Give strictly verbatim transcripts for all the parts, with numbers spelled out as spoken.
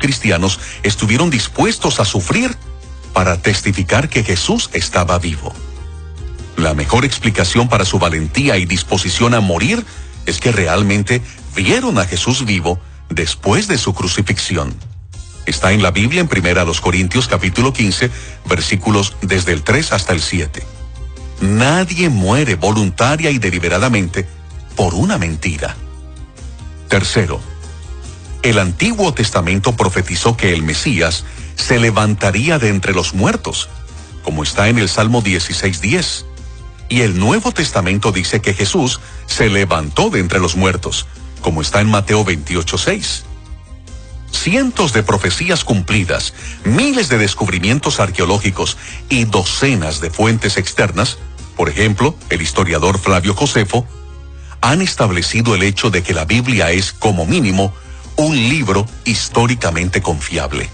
cristianos estuvieron dispuestos a sufrir para testificar que Jesús estaba vivo. La mejor explicación para su valentía y disposición a morir es que realmente vieron a Jesús vivo después de su crucifixión. Está en la Biblia en Primera a los Corintios capítulo quince, versículos desde el tres hasta el siete. Nadie muere voluntaria y deliberadamente por una mentira. Tercero, el Antiguo Testamento profetizó que el Mesías se levantaría de entre los muertos, como está en el Salmo dieciséis diez. Y el Nuevo Testamento dice que Jesús se levantó de entre los muertos, como está en Mateo veintiocho seis. Cientos de profecías cumplidas, miles de descubrimientos arqueológicos y docenas de fuentes externas, por ejemplo, el historiador Flavio Josefo, han establecido el hecho de que la Biblia es, como mínimo, un libro históricamente confiable.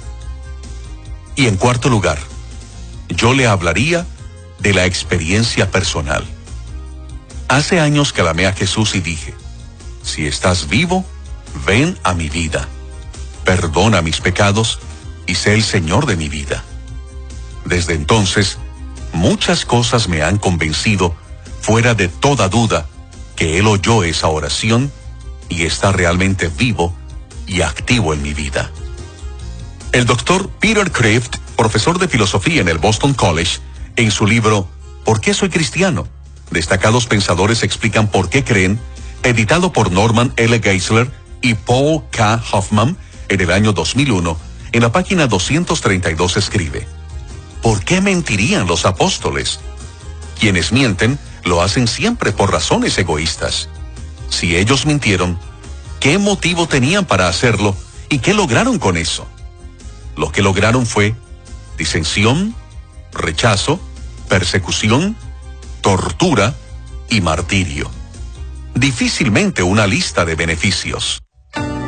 Y en cuarto lugar, yo le hablaría de la experiencia personal. Hace años clamé a Jesús y dije, si estás vivo, ven a mi vida. Perdona mis pecados y sé el Señor de mi vida. Desde entonces, muchas cosas me han convencido, fuera de toda duda, que Él oyó esa oración y está realmente vivo y activo en mi vida. El doctor Peter Kreeft, profesor de filosofía en el Boston College, en su libro ¿Por qué soy cristiano?, destacados pensadores explican por qué creen, editado por Norman L. Geisler y Paul K. Hoffman en el año dos mil uno, en la página doscientos treinta y dos escribe: ¿por qué mentirían los apóstoles? Quienes mienten lo hacen siempre por razones egoístas. Si ellos mintieron, ¿qué motivo tenían para hacerlo y qué lograron con eso? Lo que lograron fue disensión, rechazo, persecución, tortura y martirio. Difícilmente una lista de beneficios.